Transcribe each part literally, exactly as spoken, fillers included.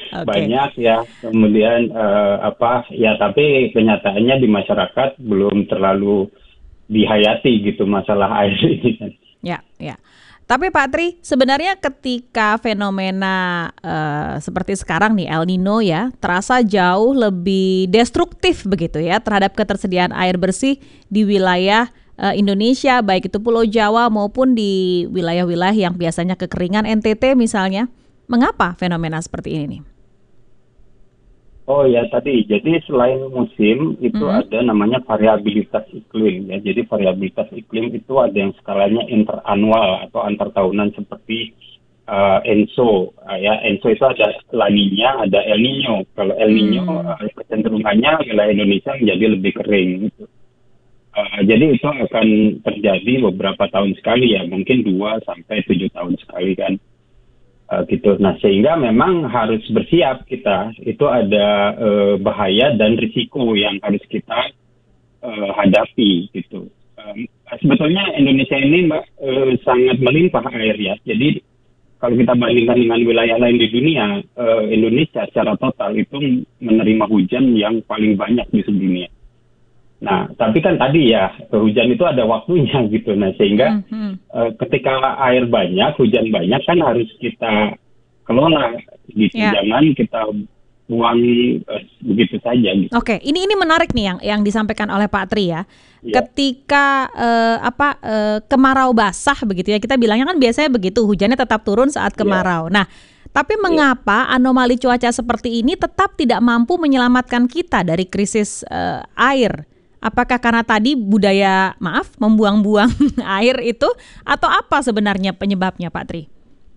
Oke. banyak ya. Kemudian eh, apa ya, tapi kenyataannya di masyarakat belum terlalu dihayati gitu masalah air ini kan. Ya, ya. Tapi Pak Tri, sebenarnya ketika fenomena eh, seperti sekarang nih El Nino ya, terasa jauh lebih destruktif begitu ya terhadap ketersediaan air bersih di wilayah eh, Indonesia, baik itu Pulau Jawa maupun di wilayah-wilayah yang biasanya kekeringan, N T T misalnya. Mengapa fenomena seperti ini nih? Oh ya, tadi jadi selain musim itu Mm-mm. ada namanya variabilitas iklim ya. Jadi variabilitas iklim itu ada yang skalanya interanual atau antar tahunan seperti uh, ENSO uh, ya. ENSO itu ada La Nina, ada El Nino. Kalau El Nino Hmm. uh, kecenderungannya wilayah Indonesia menjadi lebih kering gitu. Uh, jadi itu akan terjadi beberapa tahun sekali ya, mungkin dua sampai tujuh tahun sekali kan. Uh, gitu. Nah, sehingga memang harus bersiap kita. Itu ada uh, bahaya dan risiko yang harus kita uh, hadapi gitu. Um, sebetulnya Indonesia ini Mbak uh, sangat melimpah air ya. Jadi kalau kita bandingkan dengan wilayah lain di dunia, uh, Indonesia secara total itu menerima hujan yang paling banyak di sedunia. Nah, tapi kan tadi ya hujan itu ada waktunya gitu. Nah, sehingga Hmm. eh, ketika air banyak, hujan banyak kan harus kita kelola gitu. Ya. Jangan kita buang eh, begitu saja gitu. Oke, ini ini menarik nih yang yang disampaikan oleh Pak Tri ya. Ya, Ketika eh, apa eh, kemarau basah begitu ya, kita bilangnya kan biasanya begitu, hujannya tetap turun saat ya, kemarau. Nah, tapi ya. mengapa anomali cuaca seperti ini tetap tidak mampu menyelamatkan kita dari krisis eh, air? Apakah karena tadi budaya maaf membuang-buang air itu, atau apa sebenarnya penyebabnya, Pak Tri?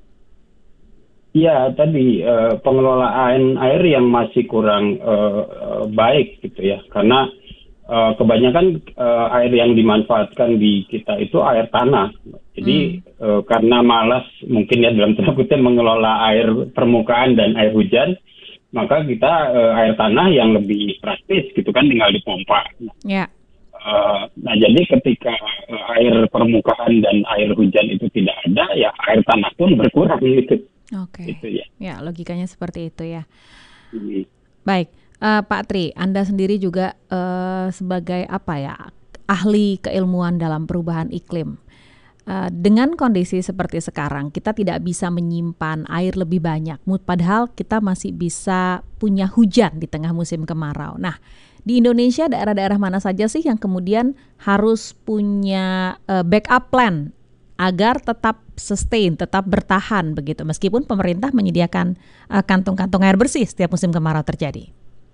Iya, tadi eh, pengelolaan air yang masih kurang eh, eh, baik gitu ya. Karena eh, kebanyakan eh, air yang dimanfaatkan di kita itu air tanah. Jadi Hmm. eh, karena malas mungkin ya dalam tanda kutip mengelola air permukaan dan air hujan, maka kita eh, air tanah yang lebih praktis gitu kan tinggal dipompa. Ya. Eh, nah, jadi ketika eh, air permukaan dan air hujan itu tidak ada, ya air tanah pun berkurang gitu. Oke. Itu ya. Ya, logikanya seperti itu ya. Ini. Baik, eh, Pak Tri, Anda sendiri juga eh, sebagai apa ya, ahli keilmuan dalam perubahan iklim. Eh, dengan kondisi seperti sekarang, kita tidak bisa menyimpan air lebih banyak, mu- padahal kita masih bisa punya hujan di tengah musim kemarau. Nah, di Indonesia daerah-daerah mana saja sih yang kemudian harus punya eh, backup plan agar tetap sustain, tetap bertahan begitu, meskipun pemerintah menyediakan eh, kantung-kantung air bersih setiap musim kemarau terjadi.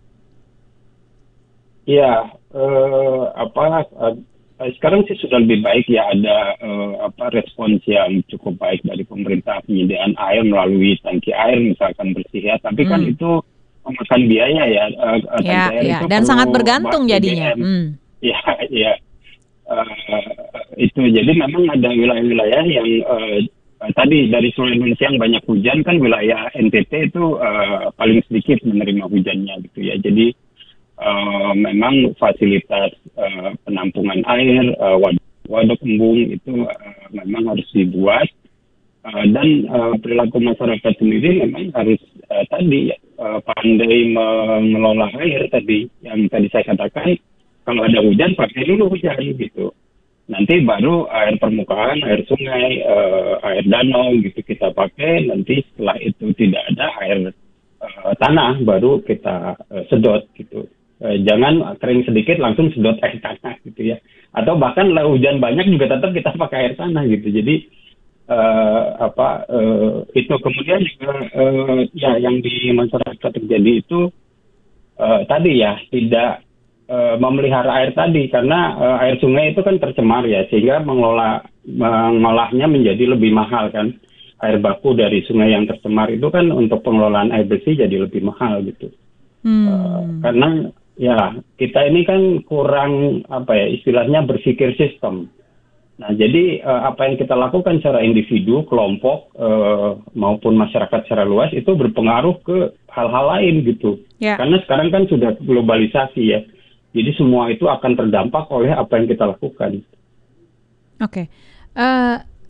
Ya, eh, apa eh, sekarang sih sudah lebih baik ya, ada eh, apa respons yang cukup baik dari pemerintah, penyediaan air melalui tangki air misalkan bersih ya. Tapi kan Hmm. itu memakan biaya ya. Eh, eh, tangki Ya, air ya, itu dan sangat perlu bergantung jadinya. B B M. Hmm. Ya, ya. Eh, itu jadi memang ada wilayah-wilayah yang eh, eh, tadi dari seluruh Indonesia yang banyak hujan kan wilayah N T T itu eh, paling sedikit menerima hujannya gitu ya. Jadi eh, memang fasilitas eh, penampungan air, eh, waduk, waduk embung itu eh, memang harus dibuat. Eh, dan eh, perilaku masyarakat sendiri memang harus eh, tadi ya, eh, pandai mengelola air tadi yang tadi saya katakan. Kalau ada hujan, pakai dulu hujan gitu. Nanti baru air permukaan, air sungai, eh, air danau gitu kita pakai. Nanti setelah itu tidak ada air eh, tanah, baru kita eh, sedot gitu. Eh, jangan kering sedikit langsung sedot air tanah gitu ya. Atau bahkan lah hujan banyak juga tetap kita pakai air tanah gitu. Jadi eh, apa eh, itu kemudian juga eh, ya yang di masyarakat terjadi itu eh, tadi ya tidak eh, memelihara air tadi karena eh, air sungai itu kan tercemar ya, sehingga mengelola mengolahnya menjadi lebih mahal kan. Air baku dari sungai yang tercemar itu kan untuk pengelolaan air bersih jadi lebih mahal gitu. Eh, Hmm. karena ya kita ini kan kurang apa ya istilahnya berpikir sistem. Nah, jadi eh, apa yang kita lakukan secara individu, kelompok eh, maupun masyarakat secara luas itu berpengaruh ke hal-hal lain gitu. Ya. Karena sekarang kan sudah globalisasi ya. Jadi semua itu akan terdampak oleh apa yang kita lakukan. Oke. Eh,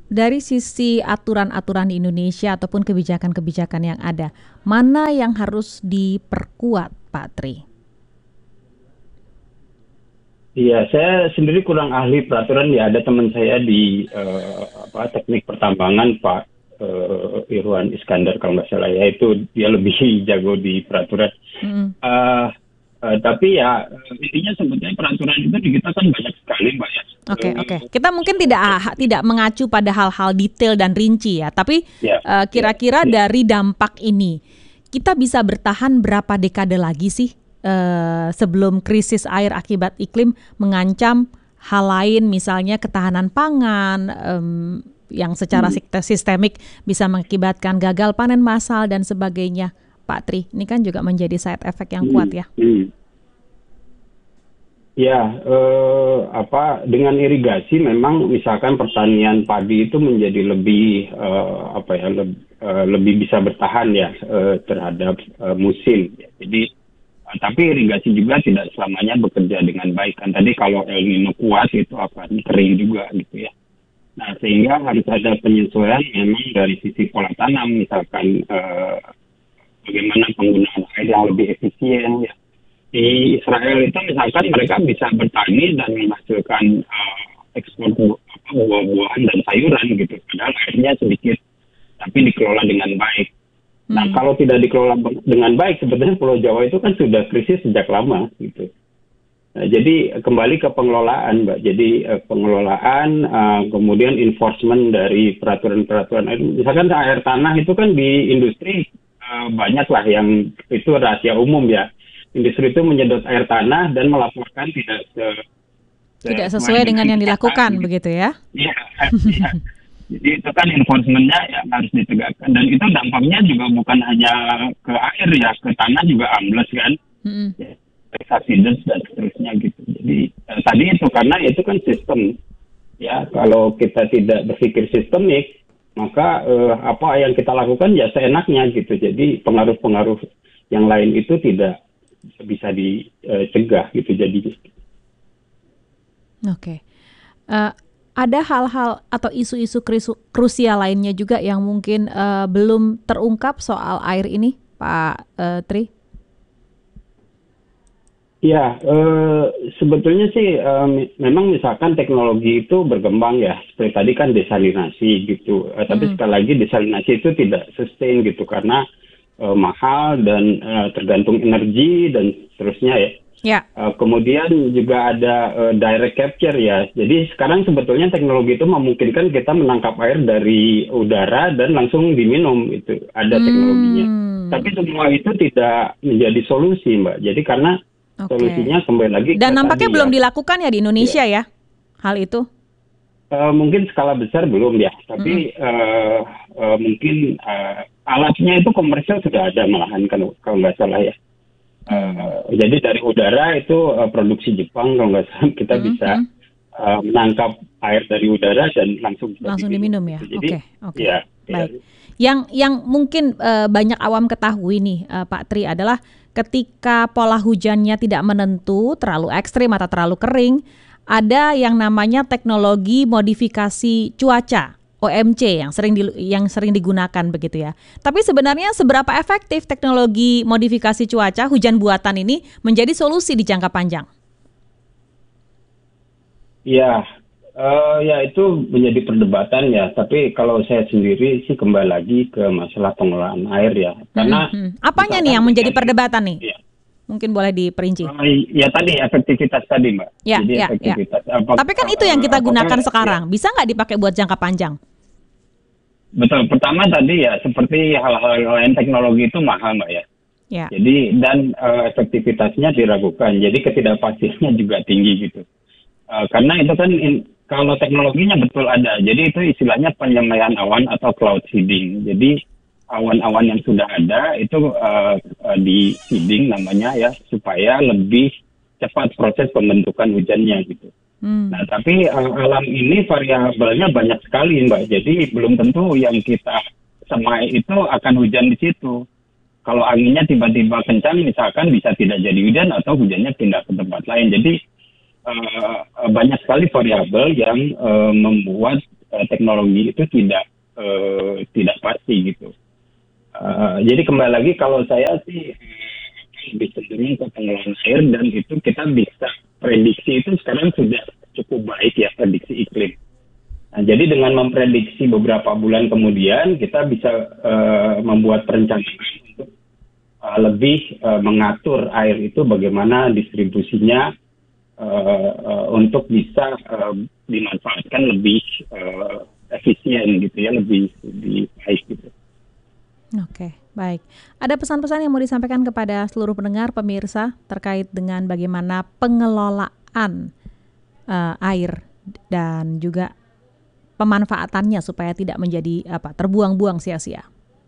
dari sisi aturan-aturan di Indonesia ataupun kebijakan-kebijakan yang ada, mana yang harus diperkuat, Pak Tri? Iya, saya sendiri kurang ahli peraturan ya. Ada teman saya di eh, apa teknik pertambangan, Pak eh, Irwan Iskandar kalau nggak salah ya, itu dia lebih jago di peraturan. Mm. Eh, eh, tapi ya intinya sebetulnya peraturan itu di kita kan banyak sekali, Mbak ya. Oke, Eh, oke. Kita mungkin tidak ah, tidak mengacu pada hal-hal detail dan rinci ya, tapi ya, eh, kira-kira ya, ya. dari dampak ini kita bisa bertahan berapa dekade lagi sih eh, sebelum krisis air akibat iklim mengancam hal lain, misalnya ketahanan pangan em, yang secara Hmm, sik- sistemik bisa mengakibatkan gagal panen massal dan sebagainya, Pak Tri. Ini kan juga menjadi side effect yang kuat hmm, ya. hmm. Ya, eh, apa dengan irigasi memang misalkan pertanian padi itu menjadi lebih eh, apa ya leb- eh, lebih bisa bertahan ya eh, terhadap eh, musim. Ya. Jadi eh, tapi irigasi juga tidak selamanya bekerja dengan baik kan. Tadi kalau El Nino kuat itu akan kering juga gitu ya. Nah, sehingga harus ada penyesuaian memang dari sisi pola tanam, misalkan eh, bagaimana penggunaan air yang lebih efisien ya. Di Israel itu misalkan mereka bisa bertani dan menghasilkan uh, ekspor bu- apa, buah-buahan dan sayuran gitu, padahal airnya sedikit, tapi dikelola dengan baik. Nah, Hmm. kalau tidak dikelola be- dengan baik, sebetulnya Pulau Jawa itu kan sudah krisis sejak lama gitu. Nah, jadi kembali ke pengelolaan, Mbak. Jadi eh, pengelolaan, eh, kemudian enforcement dari peraturan-peraturan air. Misalkan air tanah itu kan di industri eh, banyak lah yang itu rahasia umum ya. Industri itu menyedot air tanah dan melaporkan tidak se- Tidak sesuai sesuai dengan dengan yang kenyataan. dilakukan begitu ya. Iya, iya. Jadi itu kan enforcementnya ya harus ditegakkan. Dan itu dampaknya juga bukan hanya ke air ya, ke tanah juga ambles kan. Mm-mm. Ya, accidents dan seterusnya gitu. Jadi eh, tadi itu karena itu kan sistem. Ya, kalau kita tidak berpikir sistemik, maka eh, apa yang kita lakukan ya seenaknya gitu. Jadi pengaruh-pengaruh yang lain itu tidak bisa dicegah gitu jadi. Oke. Eh, ada hal-hal atau isu-isu krisu- krusial lainnya juga yang mungkin eh, belum terungkap soal air ini, Pak eh, Tri? Ya, eh, sebetulnya sih eh, mi- memang misalkan teknologi itu berkembang ya, seperti tadi kan desalinasi gitu. Eh, tapi Mm-mm. sekali lagi desalinasi itu tidak sustain gitu karena eh, mahal dan eh, tergantung energi dan seterusnya ya. Ya. Eh, kemudian juga ada eh, direct capture ya. Jadi sekarang sebetulnya teknologi itu memungkinkan kita menangkap air dari udara dan langsung diminum itu ada teknologinya. Hmm. Tapi semua itu tidak menjadi solusi, Mbak. Jadi karena Oke. solusinya kembali lagi ke Dan nampaknya tadi belum ya. dilakukan ya di Indonesia ya, hal itu. Eh, mungkin skala besar belum ya, Mm-mm. tapi eh, eh, mungkin eh, alatnya itu komersial sudah ada malahan kan kalau nggak salah ya. Hmm. Eh, jadi dari udara itu eh, produksi Jepang kalau nggak salah kita bisa Mm-mm. eh, menangkap air dari udara dan langsung bisa Langsung diminum ya. gitu. Jadi Oke, oke. ya, ya. Baik. Yang yang mungkin eh, banyak awam ketahui nih, eh, Pak Tri, adalah ketika pola hujannya tidak menentu, terlalu ekstrim atau terlalu kering, ada yang namanya teknologi modifikasi cuaca O M C yang sering di, yang sering digunakan begitu ya. Tapi sebenarnya seberapa efektif teknologi modifikasi cuaca hujan buatan ini menjadi solusi di jangka panjang? Ya, eh, ya itu menjadi perdebatan ya. Tapi kalau saya sendiri sih kembali lagi ke masalah pengelolaan air ya. Karena Hmm, hmm. Apanya nih yang menjadi perdebatan nih? Ya, Mungkin boleh diperinci. eh, ya tadi efektivitas tadi Mbak. Ya, Jadi ya, ya. efektivitas. Apa- Tapi kan itu yang kita apakah- gunakan ya, sekarang. Bisa nggak dipakai buat jangka panjang? betul. Pertama tadi ya seperti hal-hal lain teknologi itu mahal Mbak ya. Ya. Jadi dan eh, efektivitasnya diragukan. Jadi ketidakpastiannya juga tinggi gitu. Eh, karena itu kan in- kalau teknologinya betul ada. Jadi itu istilahnya penyemaian awan atau cloud seeding. Jadi awan-awan yang sudah ada itu eh, eh, di seeding namanya ya supaya lebih cepat proses pembentukan hujannya gitu. Hmm. Nah, tapi uh, alam ini variabelnya banyak sekali, Mbak. Jadi belum tentu yang kita semai itu akan hujan di situ. Kalau anginnya tiba-tiba kencang, misalkan bisa tidak jadi hujan atau hujannya pindah ke tempat lain. Jadi uh, banyak sekali variabel yang uh, membuat uh, teknologi itu tidak uh, tidak pasti gitu. Uh, jadi kembali lagi kalau saya sih lebih cenderung ke pengelolaan air, dan itu kita bisa prediksi itu sekarang sudah cukup baik ya, prediksi iklim. Nah, jadi dengan memprediksi beberapa bulan kemudian kita bisa uh, membuat perencanaan untuk uh, lebih uh, mengatur air itu bagaimana distribusinya uh, uh, untuk bisa uh, dimanfaatkan lebih uh, efisien gitu ya, lebih lebih baik gitu. Oke, baik. Ada pesan-pesan yang mau disampaikan kepada seluruh pendengar, pemirsa terkait dengan bagaimana pengelolaan uh, air dan juga pemanfaatannya supaya tidak menjadi apa terbuang-buang sia-sia.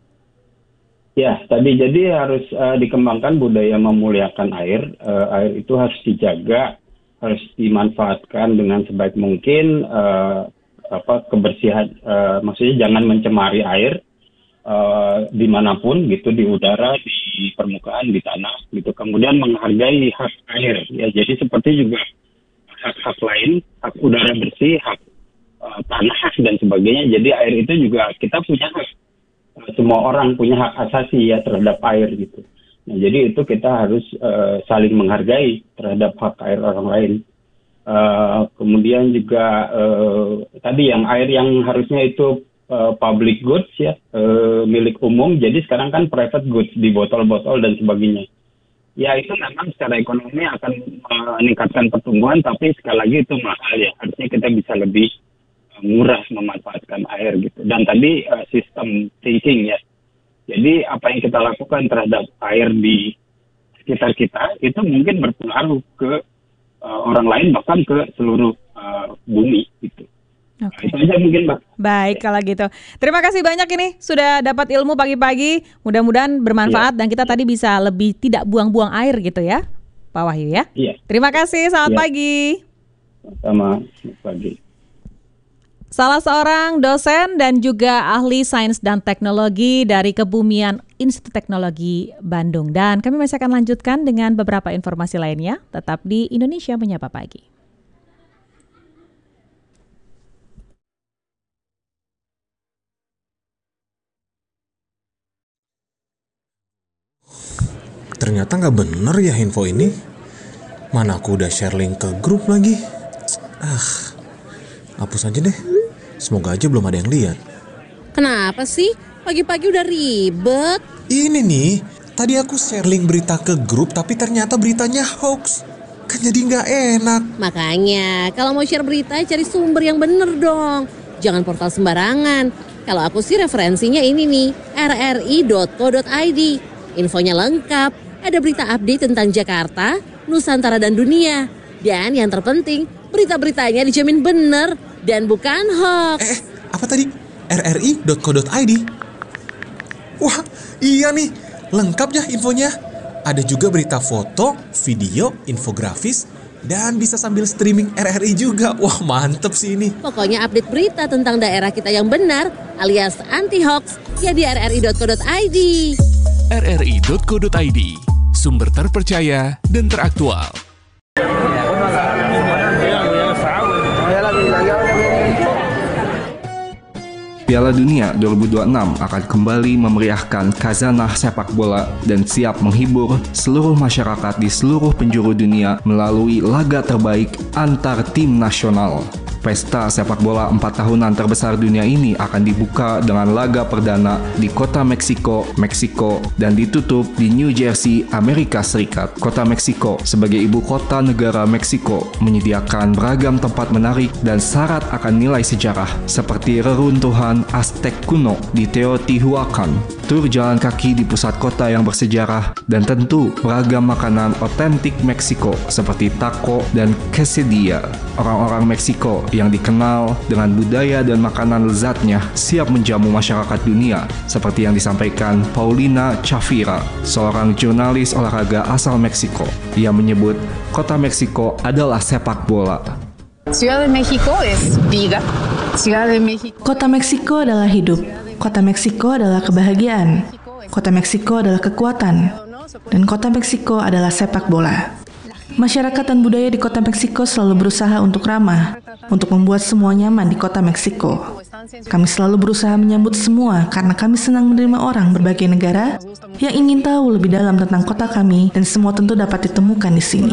Ya, tadi jadi harus uh, dikembangkan budaya memuliakan air. Uh, air itu harus dijaga, harus dimanfaatkan dengan sebaik mungkin. Uh, apa kebersihan, uh, maksudnya jangan mencemari air uh, dimanapun gitu, di udara, di permukaan, di tanah gitu. Kemudian menghargai hak air. Ya, jadi seperti juga hak-hak lain, hak udara bersih, hak Uh, tanah dan sebagainya. Jadi air itu juga kita punya hak. Uh, semua orang punya hak asasi ya terhadap air gitu. Nah, jadi itu kita harus uh, saling menghargai terhadap hak air orang lain. Uh, kemudian juga uh, tadi yang air yang harusnya itu uh, public goods ya, uh, milik umum. Jadi sekarang kan private goods di botol-botol dan sebagainya. Ya itu memang secara ekonomi akan meningkatkan pertumbuhan, tapi sekali lagi itu mahal ya. Harusnya kita bisa lebih murah memanfaatkan air gitu. Dan tadi uh, sistem thinking ya. Jadi apa yang kita lakukan terhadap air di sekitar kita itu mungkin berpengaruh ke uh, orang lain, bahkan ke seluruh uh, bumi gitu. Oke. Nah, itu aja mungkin, Mbak. Baik kalau gitu. Terima kasih banyak ini sudah dapat ilmu pagi-pagi. Mudah-mudahan bermanfaat ya. Dan kita tadi bisa lebih tidak buang-buang air gitu ya, Pak Wahyu ya. Iya. Terima kasih. Selamat ya. Pagi. Sama pagi. Salah seorang dosen dan juga ahli sains dan teknologi dari Kebumian Institut Teknologi Bandung. Dan kami masih akan lanjutkan dengan beberapa informasi lainnya. Tetap di Indonesia Menyapa Pagi. Ternyata nggak bener ya info ini. Mana aku udah share link ke grup lagi. Ah, hapus aja deh. Semoga aja belum ada yang lihat. Kenapa sih? Pagi-pagi udah ribet. Ini nih, tadi aku share link berita ke grup tapi ternyata beritanya hoax. Kan jadi nggak enak. Makanya, kalau mau share berita cari sumber yang bener dong. Jangan portal sembarangan. Kalau aku sih referensinya ini nih, r r i dot co dot i d. Infonya lengkap, ada berita update tentang Jakarta, Nusantara dan dunia. Dan yang terpenting, berita-beritanya dijamin bener dan bukan hoax. Eh, apa tadi? r r i dot co dot i d. Wah, iya nih. Lengkap ya infonya. Ada juga berita foto, video, infografis, dan bisa sambil streaming R R I juga. Wah, mantep sih ini. Pokoknya update berita tentang daerah kita yang benar alias anti hoax ya di r r i dot co dot i d. r r i dot co dot i d. Sumber terpercaya dan teraktual. Piala Dunia dua ribu dua puluh enam akan kembali memeriahkan khazanah sepak bola dan siap menghibur seluruh masyarakat di seluruh penjuru dunia melalui laga terbaik antar tim nasional. Pesta sepak bola empat tahunan terbesar dunia ini akan dibuka dengan laga perdana di kota Meksiko, Meksiko, dan ditutup di New Jersey, Amerika Serikat. Kota Meksiko sebagai ibu kota negara Meksiko menyediakan beragam tempat menarik dan syarat akan nilai sejarah seperti reruntuhan Aztec kuno di Teotihuacan, tur jalan kaki di pusat kota yang bersejarah, dan tentu beragam makanan otentik Meksiko seperti taco dan quesadilla. Orang-orang Meksiko yang dikenal dengan budaya dan makanan lezatnya siap menjamu masyarakat dunia, seperti yang disampaikan Paulina Chavira, seorang jurnalis olahraga asal Meksiko. Ia menyebut kota Meksiko adalah sepak bola. Ciudad de México es vida. Ciudad de México. Kota Meksiko adalah hidup. Kota Meksiko adalah kebahagiaan. Kota Meksiko adalah kekuatan. Dan kota Meksiko adalah sepak bola. Masyarakat dan budaya di kota Meksiko selalu berusaha untuk ramah, untuk membuat semua nyaman di kota Meksiko. Kami selalu berusaha menyambut semua karena kami senang menerima orang berbagai negara yang ingin tahu lebih dalam tentang kota kami, dan semua tentu dapat ditemukan di sini.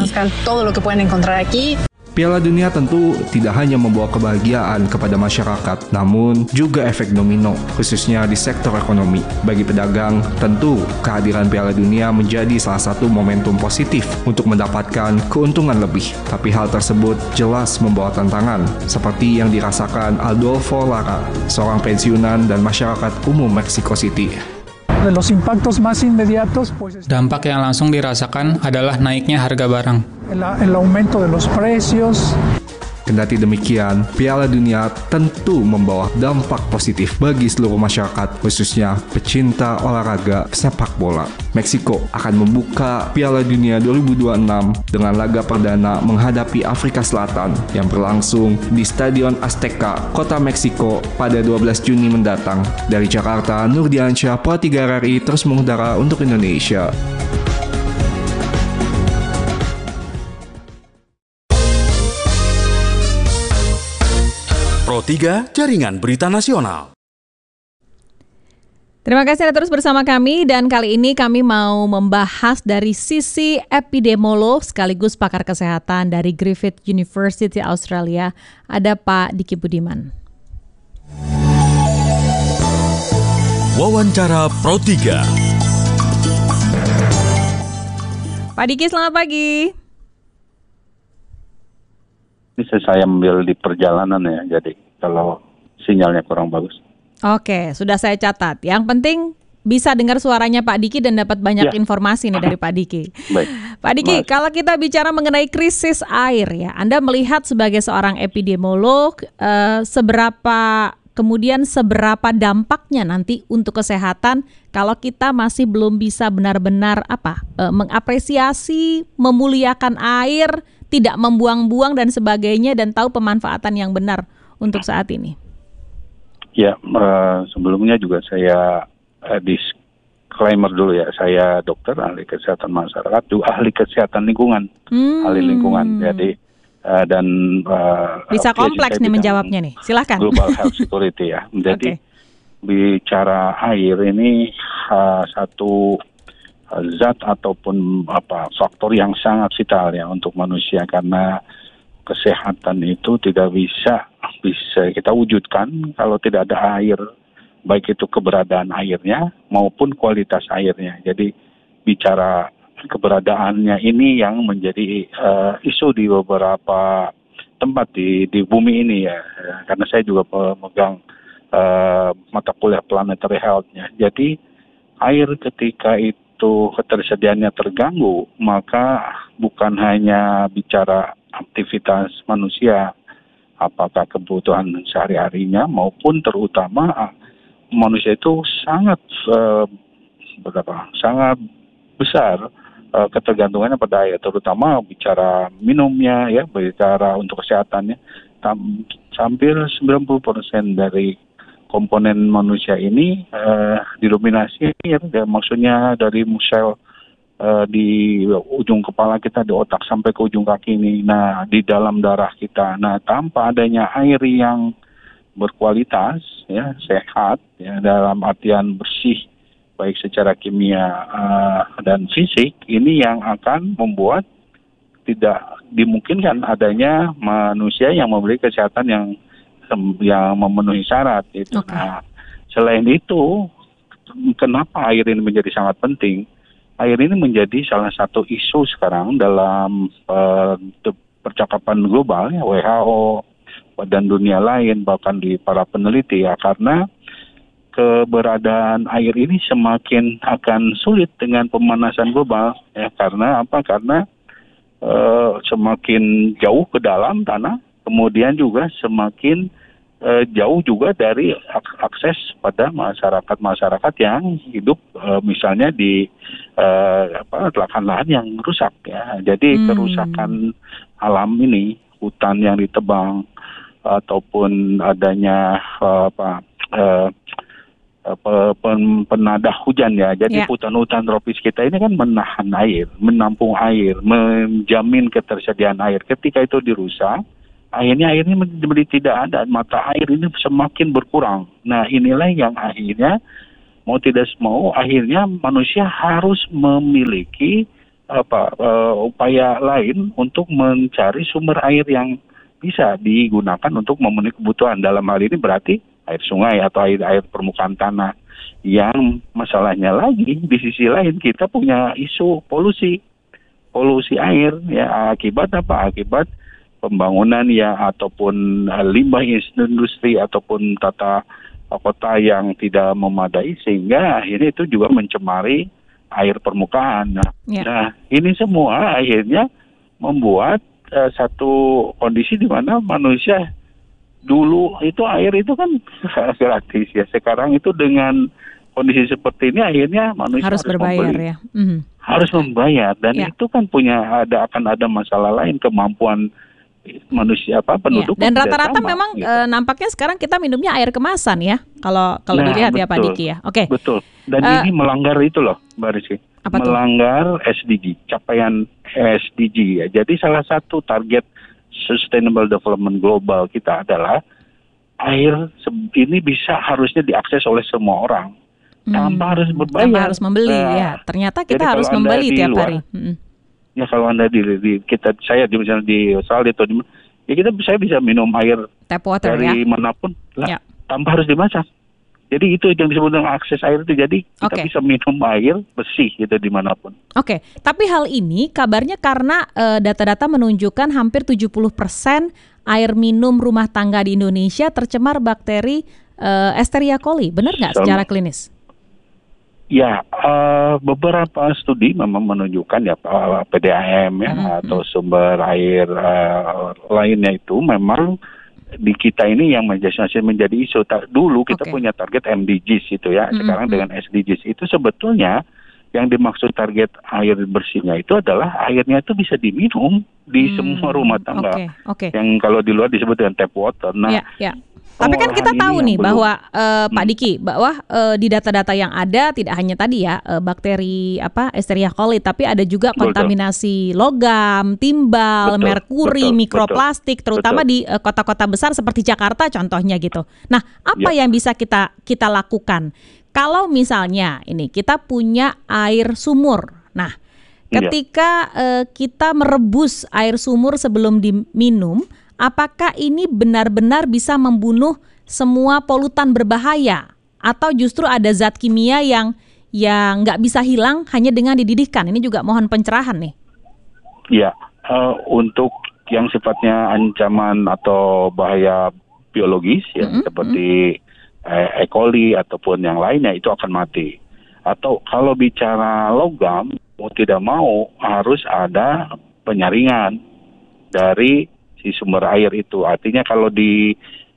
Piala Dunia tentu tidak hanya membawa kebahagiaan kepada masyarakat, namun juga efek domino, khususnya di sektor ekonomi. Bagi pedagang, tentu kehadiran Piala Dunia menjadi salah satu momentum positif untuk mendapatkan keuntungan lebih. Tapi hal tersebut jelas membawa tantangan, seperti yang dirasakan Adolfo Lara, seorang pensiunan dan masyarakat umum Mexico City. Dampak yang langsung dirasakan adalah naiknya harga barang. Kendati demikian, Piala Dunia tentu membawa dampak positif bagi seluruh masyarakat, khususnya pecinta olahraga sepak bola. Meksiko akan membuka Piala Dunia dua ribu dua puluh enam dengan laga perdana menghadapi Afrika Selatan yang berlangsung di Stadion Azteca, kota Meksiko pada dua belas Juni mendatang. Dari Jakarta, Nurdiansyah, Pro tiga R R I terus mengudara untuk Indonesia. Pro tiga, Jaringan Berita Nasional. Terima kasih Anda terus bersama kami, dan kali ini kami mau membahas dari sisi epidemiolog sekaligus pakar kesehatan dari Griffith University Australia. Ada Pak Diki Budiman. Wawancara Pro tiga. Pak Diki, selamat pagi. Ini saya ambil di perjalanan ya, jadi kalau sinyalnya kurang bagus. Oke, sudah saya catat. Yang penting bisa dengar suaranya Pak Diki dan dapat banyak ya. informasi nih dari Pak Diki. Baik. Pak Diki, Mas. Kalau kita bicara mengenai krisis air ya, Anda melihat sebagai seorang epidemiolog, eh, seberapa kemudian seberapa dampaknya nanti untuk kesehatan kalau kita masih belum bisa benar-benar apa eh, mengapresiasi, memuliakan air, tidak membuang-buang dan sebagainya, dan tahu pemanfaatan yang benar untuk saat ini. Ya, uh, sebelumnya juga saya uh, disclaimer dulu ya, saya dokter, ahli kesehatan masyarakat, juga ahli kesehatan lingkungan, hmm. ahli lingkungan. Jadi uh, dan uh, bisa kompleks nih menjawabnya nih, silakan. Global Health Security ya. Jadi okay. bicara air ini uh, satu zat ataupun apa faktor yang sangat vital ya untuk manusia, karena kesehatan itu tidak bisa bisa kita wujudkan kalau tidak ada air, baik itu keberadaan airnya maupun kualitas airnya. Jadi bicara keberadaannya ini yang menjadi uh, isu di beberapa tempat di di bumi ini ya, karena saya juga pemegang uh, mata kuliah planetary health-nya. Jadi air ketika itu itu ketersediaannya terganggu, maka bukan hanya bicara aktivitas manusia, apakah kebutuhan sehari-harinya maupun terutama manusia itu sangat uh, berapa sangat besar uh, ketergantungannya pada air, terutama bicara minumnya ya, bicara untuk kesehatannya. Tam, hampir sembilan puluh persen dari komponen manusia ini uh, didominasi ya, maksudnya dari musel uh, di ujung kepala kita, di otak sampai ke ujung kaki ini, nah di dalam darah kita. Nah tanpa adanya air yang berkualitas ya, sehat ya, dalam artian bersih baik secara kimia uh, dan fisik, ini yang akan membuat tidak dimungkinkan adanya manusia yang memiliki kesehatan yang yang memenuhi syarat itu. Okay. Nah, selain itu, kenapa air ini menjadi sangat penting? Air ini menjadi salah satu isu sekarang dalam uh, percakapan global ya, W H O, badan dunia lain, bahkan di para peneliti ya, karena keberadaan air ini semakin akan sulit dengan pemanasan global ya, karena apa? Karena uh, semakin jauh ke dalam tanah, kemudian juga semakin uh, jauh juga dari ak- akses pada masyarakat-masyarakat yang hidup uh, misalnya di uh, apa, lahan-lahan yang rusak ya. Jadi hmm. kerusakan alam ini, hutan yang ditebang ataupun adanya uh, apa uh, uh, pen, penadah hujan ya. Jadi Ya. hutan-hutan tropis kita ini kan menahan air, menampung air, menjamin ketersediaan air. Ketika itu dirusak, akhirnya airnya menjadi tidak ada, mata air ini semakin berkurang. Nah inilah yang akhirnya mau tidak mau akhirnya manusia harus memiliki apa uh, upaya lain untuk mencari sumber air yang bisa digunakan untuk memenuhi kebutuhan. Dalam hal ini berarti air sungai atau air air permukaan tanah. Yang masalahnya lagi di sisi lain kita punya isu polusi, polusi air ya akibat apa? Akibat pembangunan ya ataupun uh, limbah industri ataupun tata kota yang tidak memadai sehingga akhirnya itu juga mencemari air permukaan. Nah, Ya. nah ini semua akhirnya membuat uh, satu kondisi di mana manusia dulu itu air itu kan gratis ya. Sekarang itu dengan kondisi seperti ini akhirnya manusia harus, Harus berbayar membeli, ya. Mhm. harus membayar dan Ya. itu kan punya ada akan ada masalah lain kemampuan manusia apa penduduk Ya, dan kan tidak rata-rata sama, memang gitu. eh, nampaknya sekarang kita minumnya air kemasan ya. Kalau kalau Nah, dilihat ya Pak betul. Diki ya. Oke. Betul. Dan Eh, ini melanggar itu loh, Mbak Rizky. Apa tuh? Melanggar S D G, capaian S D G ya. Jadi salah satu target Sustainable Development Global kita adalah air se- ini bisa harusnya diakses oleh semua orang. Tanpa harus berbayar. Tanpa harus membeli Nah, ya. Ternyata kita jadi harus kalau Anda membeli di tiap luar, hari. Mm-mm. Ya kalau Anda di, di kita saya di misalnya di Australia atau di mana, ya kita saya bisa minum air Tap water dari ya. manapun lah, Ya. tanpa harus dimasak. Jadi itu yang disebut dengan akses air itu. Jadi kita Oke. bisa minum air bersih gitu dimanapun. Oke, tapi hal ini kabarnya karena eh, data-data menunjukkan hampir tujuh puluh persen air minum rumah tangga di Indonesia tercemar bakteri eh, Escherichia coli. Benar nggak Sama. secara klinis? Ya, uh, beberapa studi memang menunjukkan ya uh, P D A M ya Mm-hmm. atau sumber air uh, lainnya itu memang di kita ini yang menjadi menjadi isu. Ta- Dulu kita Oke. punya target M D Gs itu ya. Sekarang Mm-hmm. dengan S D Gs itu sebetulnya yang dimaksud target air bersihnya itu adalah airnya itu bisa diminum di Hmm, semua rumah tangga. Oke, oke. Yang kalau di luar disebut dengan tap water. Nah, Ya, ya. Tapi kan kita pengolahan ini tahu yang nih belum- bahwa eh, Pak Diki bahwa eh, di data-data yang ada tidak hanya tadi ya eh, bakteri apa Escherichia coli, tapi ada juga Betul. kontaminasi logam, timbal, Betul, merkuri, betul, mikroplastik, terutama betul. di eh, kota-kota besar seperti Jakarta contohnya gitu. Nah, apa Ya. yang bisa kita kita lakukan kalau misalnya ini kita punya air sumur? Nah, Ya. ketika eh, kita merebus air sumur sebelum diminum, apakah ini benar-benar bisa membunuh semua polutan berbahaya atau justru ada zat kimia yang yang nggak bisa hilang hanya dengan dididihkan? Ini juga mohon pencerahan nih. Ya, eh, untuk yang sifatnya ancaman atau bahaya biologis ya Mm-mm, seperti eh, E. coli ataupun yang lainnya itu akan mati. Atau kalau bicara logam, mau tidak mau harus ada penyaringan dari si sumber air itu. Artinya kalau di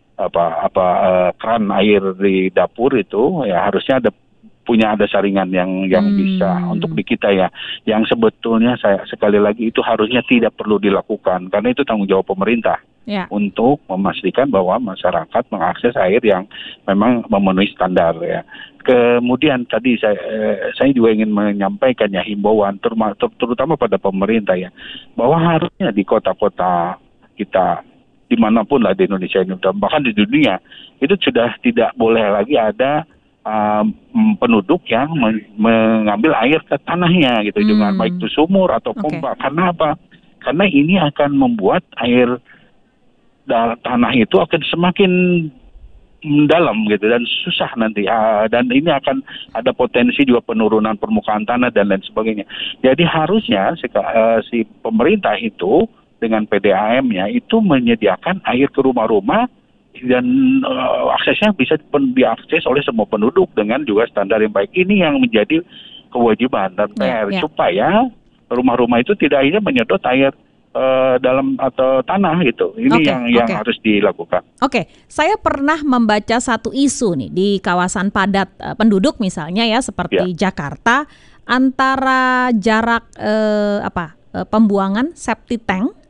apa apa eh, keran air di dapur itu ya harusnya ada punya ada saringan yang yang Hmm. bisa untuk di kita ya. Yang sebetulnya saya sekali lagi itu harusnya tidak perlu dilakukan karena itu tanggung jawab pemerintah Ya. untuk memastikan bahwa masyarakat mengakses air yang memang memenuhi standar ya. Kemudian tadi saya eh, saya juga ingin menyampaikan ya himbauan terma- ter- terutama pada pemerintah ya bahwa harusnya di kota-kota kita dimanapun lah di Indonesia ini bahkan di dunia itu sudah tidak boleh lagi ada um, penduduk yang men- mengambil air ke tanahnya gitu Hmm. dengan baik itu sumur atau Oke. pompa. Karena apa? Karena ini akan membuat air da- tanah itu akan semakin mendalam gitu dan susah nanti. Ah, dan ini akan ada potensi juga penurunan permukaan tanah dan lain sebagainya. Jadi harusnya si, uh, si pemerintah itu dengan P D A M-nya itu menyediakan air ke rumah-rumah dan uh, aksesnya bisa pen- diakses oleh semua penduduk dengan juga standar yang baik. Ini yang menjadi kewajiban dan P R Ya, ya. supaya rumah-rumah itu tidak hanya menyedot air uh, dalam atau tanah gitu. Ini Oke, yang yang oke. harus dilakukan. Oke, saya pernah membaca satu isu nih di kawasan padat eh, penduduk misalnya ya seperti Jakarta antara jarak eh, apa eh, pembuangan septic tank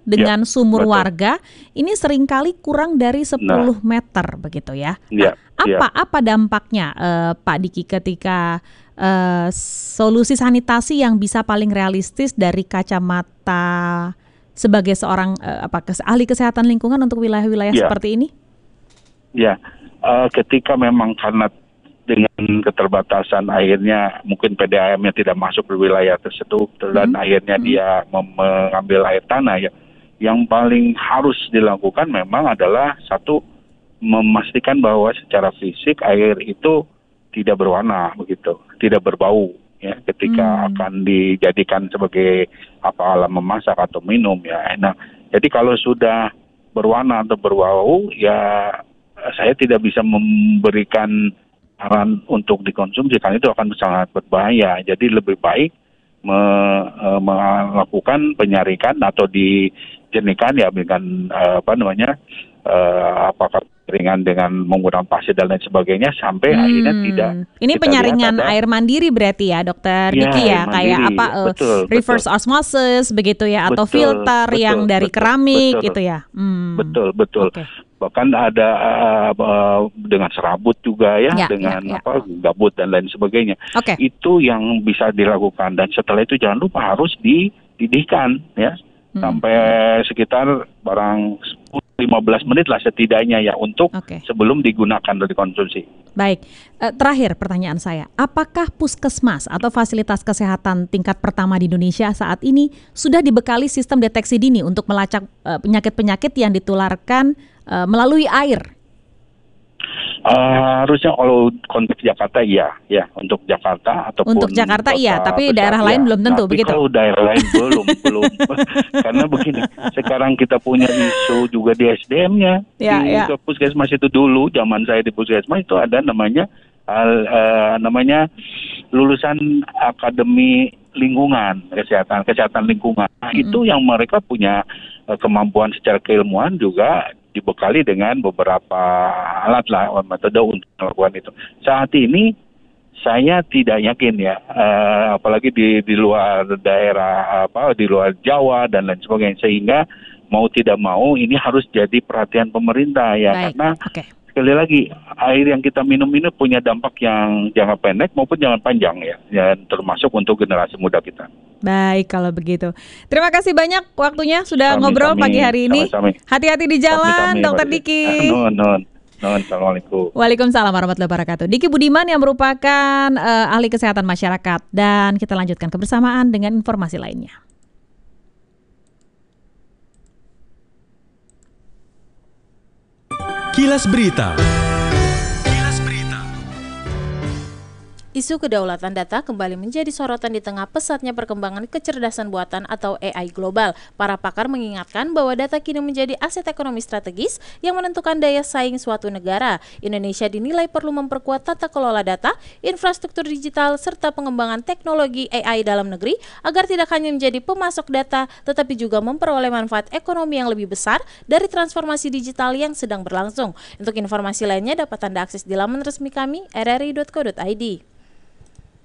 dengan ya, sumur betul. warga ini seringkali kurang dari sepuluh nah. meter begitu ya. ya nah, apa ya. apa dampaknya uh, Pak Diki ketika uh, solusi sanitasi yang bisa paling realistis dari kacamata sebagai seorang uh, apa kes- ahli kesehatan lingkungan untuk wilayah-wilayah ya. seperti ini? Ya, uh, ketika memang karena dengan keterbatasan akhirnya mungkin P D A M-nya tidak masuk ke wilayah tersebut dan hmm. akhirnya hmm. dia mem- mengambil air tanah ya. Yang paling harus dilakukan memang adalah satu memastikan bahwa secara fisik air itu tidak berwarna begitu, tidak berbau ya ketika hmm. akan dijadikan sebagai apa alat memasak atau minum ya. Nah, jadi kalau sudah berwarna atau berbau ya saya tidak bisa memberikan saran untuk dikonsumsi karena itu akan sangat berbahaya. Jadi lebih baik me, e, melakukan penyarikan atau dijernihkan ya dengan e, apa namanya e, apakah ringan dengan menggunakan pasir dan lain sebagainya sampai hmm. akhirnya tidak. Ini penyaringan ada, air mandiri berarti ya Dokter ya, Diki ya, kayak apa betul, uh, reverse betul. osmosis begitu ya atau betul, filter betul, yang dari betul, keramik betul, gitu ya. Hmm. Betul betul. Okay. Bahkan ada uh, uh, dengan serabut juga ya, ya dengan ya, ya. apa gabut dan lain sebagainya. Okay. Itu yang bisa dilakukan dan setelah itu jangan lupa harus dididihkan ya hmm. sampai sekitar barang sepuluh lima belas menit lah setidaknya ya untuk okay. sebelum digunakan dan dikonsumsi. Baik, uh, terakhir pertanyaan saya, apakah puskesmas atau fasilitas kesehatan tingkat pertama di Indonesia saat ini sudah dibekali sistem deteksi dini untuk melacak uh, penyakit-penyakit yang ditularkan uh, melalui air? Uh, harusnya kalau konteks Jakarta iya, ya untuk Jakarta ataupun untuk Jakarta iya, tapi besar, daerah ya. lain belum tentu tapi begitu. Kalau daerah lain belum belum karena begini, sekarang kita punya isu juga di S D M-nya ya, di ya. puskesmas itu dulu zaman saya di puskesmas itu ada namanya uh, namanya lulusan akademi lingkungan kesehatan kesehatan lingkungan. Nah, mm-hmm. itu yang mereka punya uh, kemampuan secara keilmuan juga dibekali dengan beberapa alat lah metode untuk melakukan itu. Saat ini saya tidak yakin ya, uh, apalagi di di luar daerah apa di luar Jawa dan lain sebagainya, sehingga mau tidak mau ini harus jadi perhatian pemerintah ya. Baik. Karena okay. sekali lagi air yang kita minum ini punya dampak yang jangka pendek maupun jangka panjang ya, ya termasuk untuk generasi muda kita. Baik kalau begitu. Terima kasih banyak waktunya sudah sami, ngobrol sami, pagi hari ini. Sami, sami. Hati-hati di jalan, sami, sami, Dokter Diki. Nun, nun, nun. Assalamualaikum. Waalaikumsalam warahmatullahi wabarakatuh. Diki Budiman yang merupakan uh, ahli kesehatan masyarakat, dan kita lanjutkan kebersamaan dengan informasi lainnya. Kilas Berita. Isu kedaulatan data kembali menjadi sorotan di tengah pesatnya perkembangan kecerdasan buatan atau A I global. Para pakar mengingatkan bahwa data kini menjadi aset ekonomi strategis yang menentukan daya saing suatu negara. Indonesia dinilai perlu memperkuat tata kelola data, infrastruktur digital, serta pengembangan teknologi A I dalam negeri agar tidak hanya menjadi pemasok data, tetapi juga memperoleh manfaat ekonomi yang lebih besar dari transformasi digital yang sedang berlangsung. Untuk informasi lainnya dapat Anda akses di laman resmi kami r r i dot co dot i d.